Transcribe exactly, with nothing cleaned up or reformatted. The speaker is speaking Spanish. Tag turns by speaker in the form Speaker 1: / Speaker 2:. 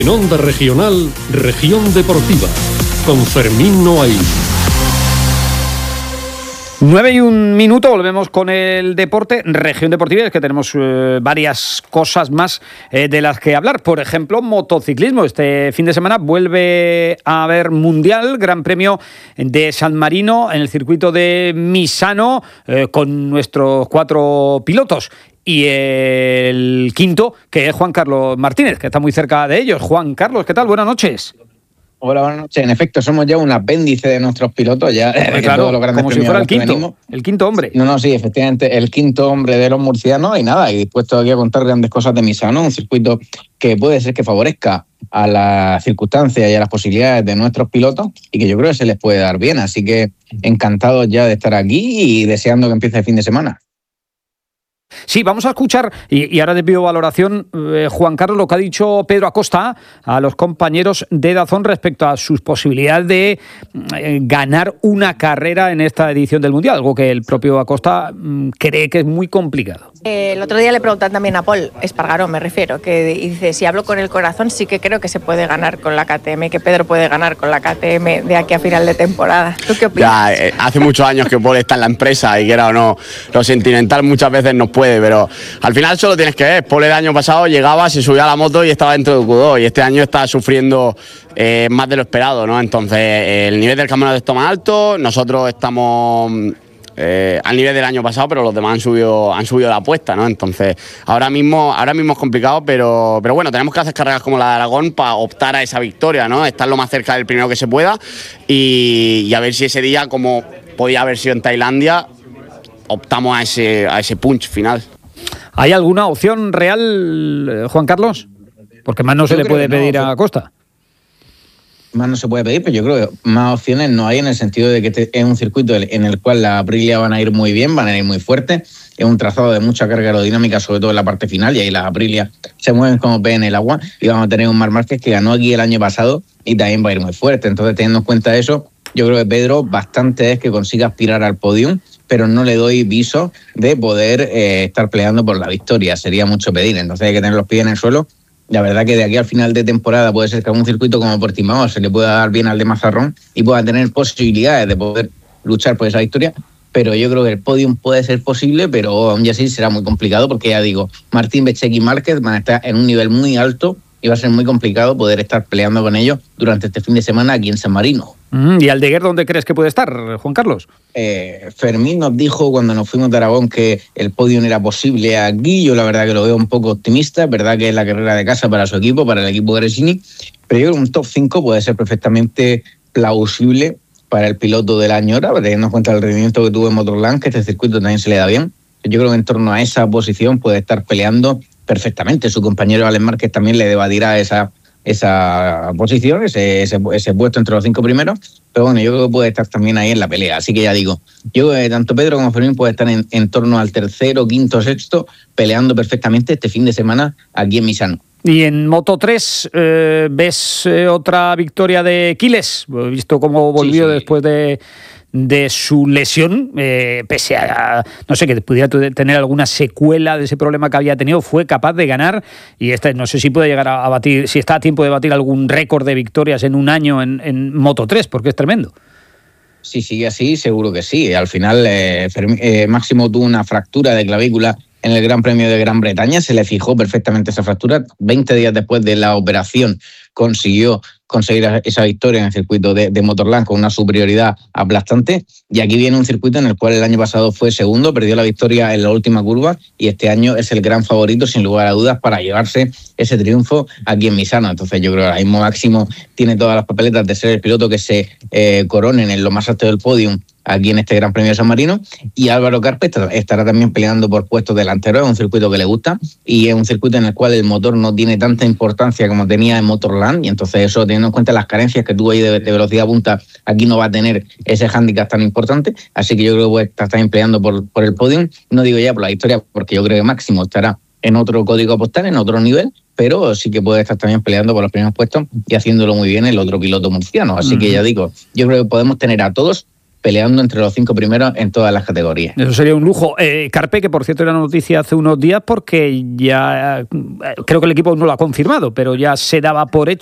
Speaker 1: En Onda Regional, Región Deportiva, con Fermín Noaín.
Speaker 2: Nueve y un minuto, volvemos con el deporte, Región Deportiva, es que tenemos eh, varias cosas más eh, de las que hablar. Por ejemplo, motociclismo. Este fin de semana vuelve a haber Mundial, Gran Premio de San Marino en el circuito de Misano, eh, con nuestros cuatro pilotos. Y el quinto, que es Juan Carlos Martínez, que está muy cerca de ellos. Juan Carlos, ¿qué tal? Buenas noches.
Speaker 3: Hola, buenas noches. En efecto, somos ya un apéndice de nuestros pilotos, ya
Speaker 2: eh, claro, todos los grandes como si fuera el quinto, venimos. el quinto hombre.
Speaker 3: No, no, sí, efectivamente, el quinto hombre de los murcianos y nada, y dispuesto aquí a contar grandes cosas de Misano, un circuito que puede ser que favorezca a las circunstancias y a las posibilidades de nuestros pilotos y que yo creo que se les puede dar bien, así que encantados ya de estar aquí y deseando que empiece el fin de semana.
Speaker 2: Sí, vamos a escuchar, y, y ahora te pido valoración, eh, Juan Carlos, lo que ha dicho Pedro Acosta a los compañeros de Dazón respecto a sus posibilidades de eh, ganar una carrera en esta edición del Mundial, algo que el propio Acosta mm, cree que es muy complicado.
Speaker 4: Eh, el otro día le preguntan también a Paul Espargaró, me refiero, que dice, si hablo con el corazón, sí que creo que se puede ganar con la K T M, que Pedro puede ganar con la K T M de aquí a final de temporada. ¿Tú qué opinas?
Speaker 5: Ya, eh, hace muchos años que Paul está en la empresa y quiera o no, lo sentimental muchas veces nos puede, pero al final solo tienes que ver. Paul el año pasado llegaba, se subía a la moto y estaba dentro de Q dos, y este año está sufriendo eh, más de lo esperado, ¿no? Entonces, eh, el nivel del campeonato está más alto, nosotros estamos eh, al nivel del año pasado, pero los demás han subido, han subido la apuesta, ¿no? Entonces, ahora mismo, ahora mismo es complicado, pero, pero bueno, tenemos que hacer carreras como la de Aragón para optar a esa victoria, ¿no? Estar lo más cerca del primero que se pueda y, y a ver si ese día, como podía haber sido en Tailandia, optamos a ese, a ese punch final.
Speaker 2: ¿Hay alguna opción real, Juan Carlos? Porque más no se yo le puede no, pedir a Acosta.
Speaker 3: Más no se puede pedir, pero yo creo que más opciones no hay, en el sentido de que este es un circuito en el cual las Aprilia van a ir muy bien, van a ir muy fuertes. Es un trazado de mucha carga aerodinámica, sobre todo en la parte final, y ahí las Aprilia se mueven como pez en el agua. Y vamos a tener un Marc Márquez que ganó aquí el año pasado y también va a ir muy fuerte. Entonces, teniendo en cuenta eso, yo creo que Pedro bastante es que consiga aspirar al podium, pero no le doy viso de poder eh, estar peleando por la victoria. Sería mucho pedir, entonces hay que tener los pies en el suelo. La verdad que de aquí al final de temporada puede ser que a un circuito como Portimao se le pueda dar bien al de Mazarrón y pueda tener posibilidades de poder luchar por esa victoria, pero yo creo que el podium puede ser posible, pero aún así será muy complicado porque, ya digo, Martín, Bechequi y Márquez van a estar en un nivel muy alto y va a ser muy complicado poder estar peleando con ellos durante este fin de semana aquí en San Marino.
Speaker 2: ¿Y Aldeguer dónde crees que puede estar, Juan Carlos?
Speaker 3: Eh, Fermín nos dijo cuando nos fuimos de Aragón que el podio era posible aquí. Yo la verdad que lo veo un poco optimista. Es verdad que es la carrera de casa para su equipo, para el equipo Gresini, pero yo creo que un top cinco puede ser perfectamente plausible para el piloto del año ahora, teniendo en cuenta el rendimiento que tuvo en Motorland, que este circuito también se le da bien. Yo creo que en torno a esa posición puede estar peleando perfectamente. Su compañero Alex Márquez también le debatirá esa, esa posición, ese, ese, ese puesto entre los cinco primeros, pero bueno, yo creo que puede estar también ahí en la pelea. Así que ya digo, yo creo que tanto Pedro como Fermín puede estar en, en torno al tercero, quinto, sexto, peleando perfectamente este fin de semana aquí en Misano.
Speaker 2: Y en Moto tres, eh, ¿ves eh, otra victoria de Quiles? He visto cómo volvió sí, sí. después de... de su lesión, eh, pese a, no sé, que pudiera tener alguna secuela de ese problema que había tenido, fue capaz de ganar, y este, no sé si puede llegar a batir, si está a tiempo de batir algún récord de victorias en un año en, en Moto tres, porque es tremendo.
Speaker 3: Sí, sigue así, seguro que sí. Al final, eh, eh, Máximo tuvo una fractura de clavícula en el Gran Premio de Gran Bretaña, se le fijó perfectamente esa fractura, veinte días después de la operación consiguió conseguir esa victoria en el circuito de, de Motorland con una superioridad aplastante, y aquí viene un circuito en el cual el año pasado fue segundo, perdió la victoria en la última curva y este año es el gran favorito sin lugar a dudas para llevarse ese triunfo aquí en Misano. Entonces yo creo que ahora mismo Máximo tiene todas las papeletas de ser el piloto que se eh, coronen en lo más alto del podium aquí en este Gran Premio de San Marino, y Álvaro Carpes estará también peleando por puestos delanteros. Es un circuito que le gusta y es un circuito en el cual el motor no tiene tanta importancia como tenía en Motorland, y entonces eso, teniendo en cuenta las carencias que tuvo ahí de, de velocidad punta, aquí no va a tener ese hándicap tan importante, así que yo creo que puede estar también peleando por, por el podium. No digo ya por la victoria, porque yo creo que Máximo estará en otro código postal, en otro nivel, pero sí que puede estar también peleando por los primeros puestos y haciéndolo muy bien el otro piloto murciano. Así uh-huh. que ya digo, yo creo que podemos tener a todos peleando entre los cinco primeros en todas las categorías.
Speaker 2: Eso sería un lujo. Eh, Carpe, que por cierto era noticia hace unos días porque ya, eh, creo que el equipo no lo ha confirmado, pero ya se daba por hecho